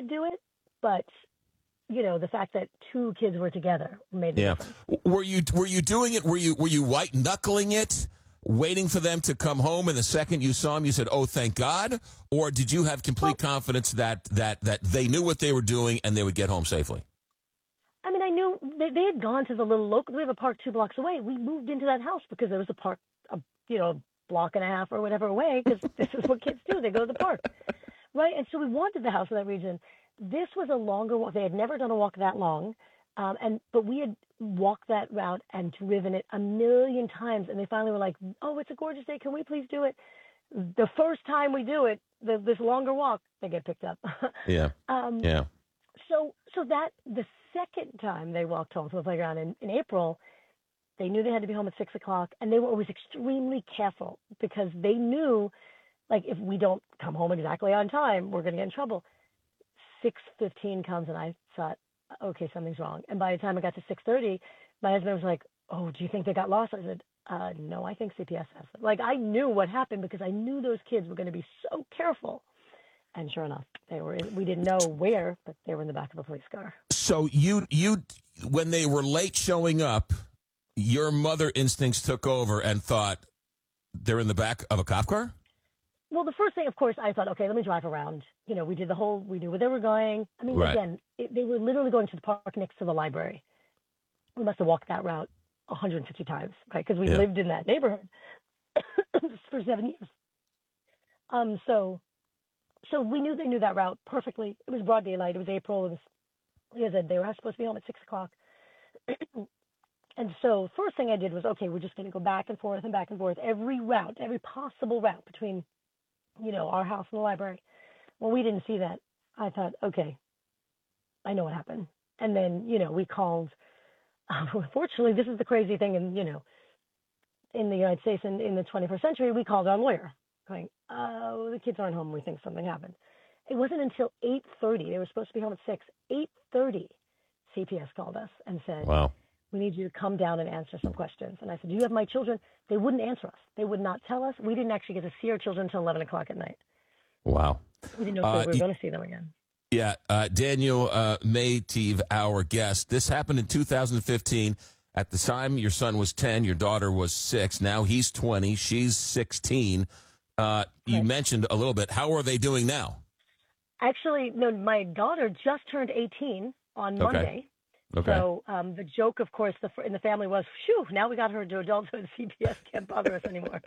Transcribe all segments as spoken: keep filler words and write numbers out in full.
to do it, but you know, the fact that two kids were together made the Yeah. difference. Were you were you doing it? Were you were you white knuckling it, waiting for them to come home, and the second you saw them, you said, "Oh, thank God," or did you have complete well, confidence that that that they knew what they were doing and they would get home safely? I mean, I knew they, they had gone to the little local. We have a park two blocks away. We moved into that house because there was a park, a, you know, block and a half or whatever away. Because this is what kids do; they go to the park, right? And so we wanted the house in that region. This was a longer walk. They had never done a walk that long, um, and but we had walked that route and driven it a million times. And they finally were like, "Oh, it's a gorgeous day. Can we please do it?" The first time we do it, the, this longer walk, they get picked up. Yeah. um, yeah. So, so that the second time they walked home from the playground in, in April, they knew they had to be home at six o'clock, and they were always extremely careful because they knew, like, if we don't come home exactly on time, we're going to get in trouble. six fifteen comes, and I thought, okay, something's wrong. And by the time I got to six thirty, my husband was like, "Oh, do you think they got lost?" I said, uh, "No, I think C P S has them." Like, I knew what happened because I knew those kids were going to be so careful. And sure enough, they were. In, we didn't know where, but they were in the back of a police car. So you, you, when they were late showing up, your mother instincts took over and thought they're in the back of a cop car? Well, the first thing, of course, I thought, okay, let me drive around. You know, we did the whole, we knew where they were going. I mean, right. again, it, they were literally going to the park next to the library. We must have walked that route one hundred fifty times, right? Because we yeah. lived in that neighborhood for seven years. Um, so, so we knew they knew that route perfectly. It was broad daylight. It was April. It was, like I said, they were supposed to be home at six o'clock. And so first thing I did was, okay, we're just going to go back and forth and back and forth, every route, every possible route between, you know, our house and the library. Well, we didn't see that. I thought, okay, I know what happened. And then, you know, we called, uh, fortunately, this is the crazy thing, and, you know, in the United States in, in the twenty-first century, we called our lawyer going, oh, the kids aren't home. We think something happened. It wasn't until eight thirty. They were supposed to be home at six. eight thirty, C P S called us and said, wow. we need you to come down and answer some questions. And I said, do you have my children? They wouldn't answer us. They would not tell us. We didn't actually get to see our children until eleven o'clock at night. Wow. We didn't know if uh, we were going to see them again. Yeah. Uh, Daniel uh, Mayteve, our guest. This happened in two thousand fifteen. At the time, your son was ten. Your daughter was six. Now he's twenty. She's sixteen. Uh, you right. mentioned a little bit. How are they doing now? Actually, no, my daughter just turned eighteen on Okay. Monday. Okay. So um, the joke, of course, the, in the family was, phew, now we got her to adulthood. C P S can't bother us anymore.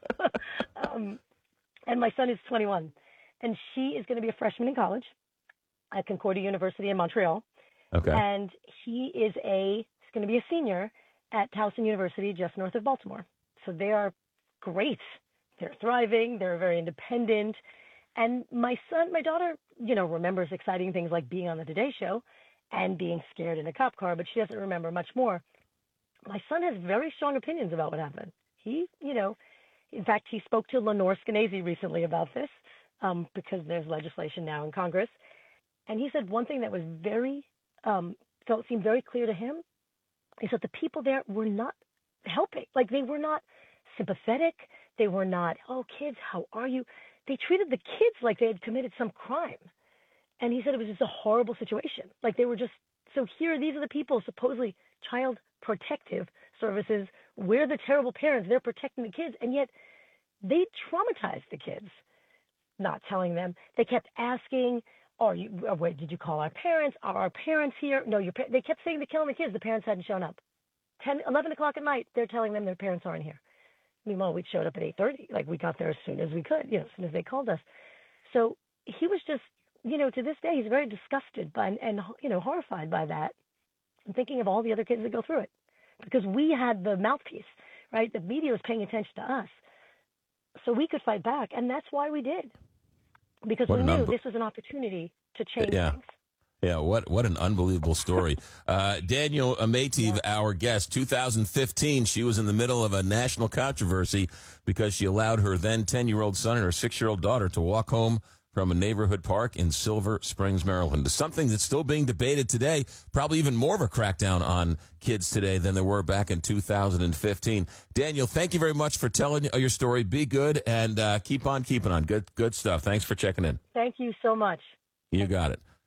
um, and my son is twenty-one. And she is going to be a freshman in college at Concordia University in Montreal. Okay. And he is a, he's going to be a senior at Towson University just north of Baltimore. So they are great. They're thriving. They're very independent. And my son, my daughter, you know, remembers exciting things like being on the Today Show and being scared in a cop car, but she doesn't remember much more. My son has very strong opinions about what happened. He, you know, in fact, he spoke to Lenore Skenazy recently about this um, because there's legislation now in Congress. And he said one thing that was very, um, felt seemed very clear to him is that the people there were not helping. Like, they were not sympathetic. They were not, oh, kids, how are you? They treated the kids like they had committed some crime. And he said it was just a horrible situation. Like, they were just, so here, these are the people, supposedly child protective services. We're the terrible parents. They're protecting the kids. And yet they traumatized the kids, not telling them. They kept asking, oh, you, oh, wait, did you call our parents? Are our parents here? No, your pa-. They kept saying they're killing the kids. The parents hadn't shown up. ten, eleven o'clock at night, they're telling them their parents aren't here. Meanwhile, we showed up at eight thirty. Like, we got there as soon as we could, you know, as soon as they called us. So he was just, you know, to this day, he's very disgusted by and, you know, horrified by that and thinking of all the other kids that go through it. Because we had the mouthpiece, right? The media was paying attention to us. So we could fight back. And that's why we did. Because what we knew unbe- this was an opportunity to change yeah. things. Yeah, what what an unbelievable story. uh, Daniel Mayteve, yeah. our guest, two thousand fifteen, she was in the middle of a national controversy because she allowed her then ten-year-old son and her six-year-old daughter to walk home from a neighborhood park in Silver Springs, Maryland. Something that's still being debated today, probably even more of a crackdown on kids today than there were back in two thousand fifteen. Daniel, thank you very much for telling your story. Be good and uh, keep on keeping on. Good, good stuff. Thanks for checking in. Thank you so much. You got it.